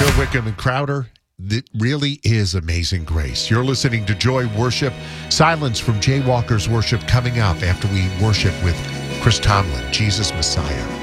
Bill Wickham and Crowder. It really is Amazing Grace. You're listening to Joy Worship. Silence from Jay Walker's worship coming up after we worship with Chris Tomlin, Jesus Messiah.